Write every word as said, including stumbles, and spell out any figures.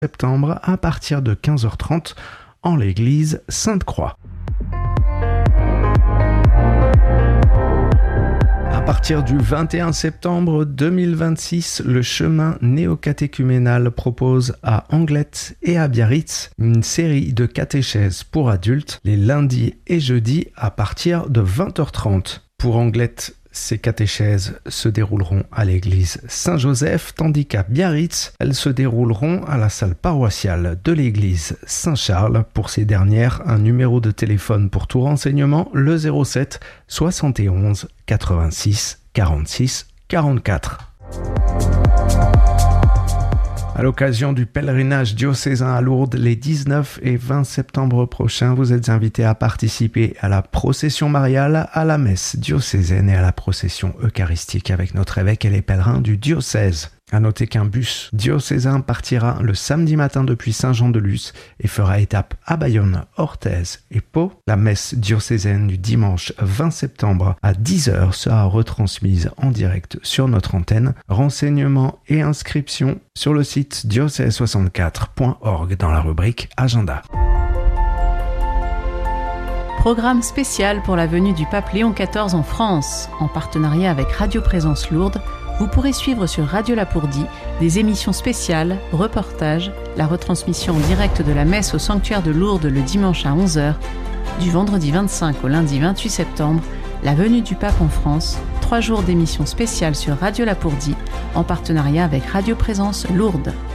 septembre à partir de quinze heures trente en l'église Sainte-Croix. À partir du vingt et un septembre deux mille vingt-six, le chemin néocatéchuménal propose à Anglet et à Biarritz une série de catéchèses pour adultes les lundis et jeudis à partir de vingt heures trente. Pour Anglet, ces catéchèses se dérouleront à l'église Saint-Joseph, tandis qu'à Biarritz, elles se dérouleront à la salle paroissiale de l'église Saint-Charles. Pour ces dernières, un numéro de téléphone pour tout renseignement, le zéro sept soixante et onze quatre-vingt-six quarante-six quarante-quatre. À l'occasion du pèlerinage diocésain à Lourdes, les dix-neuf et vingt septembre prochains, vous êtes invités à participer à la procession mariale, à la messe diocésaine et à la procession eucharistique avec notre évêque et les pèlerins du diocèse. À noter qu'un bus diocésain partira le samedi matin depuis Saint-Jean-de-Luz et fera étape à Bayonne, Orthez et Pau. La messe diocésaine du dimanche vingt septembre à dix heures sera retransmise en direct sur notre antenne. Renseignements et inscriptions sur le site diocèse soixante-quatre point org dans la rubrique Agenda. Programme spécial pour la venue du pape Léon quatorze en France. En partenariat avec Radio Présence Lourdes, vous pourrez suivre sur Radio Lapourdie des émissions spéciales, reportages, la retransmission en direct de la messe au sanctuaire de Lourdes le dimanche à onze heures, du vendredi vingt-cinq au lundi vingt-huit septembre, la venue du pape en France, trois jours d'émissions spéciales sur Radio Lapourdie en partenariat avec Radio Présence Lourdes.